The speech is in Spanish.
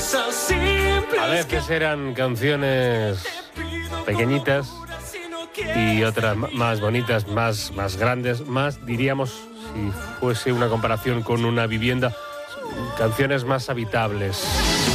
A veces eran canciones pequeñitas y otras más bonitas, más grandes, más, diríamos, si fuese una comparación con una vivienda, canciones más habitables.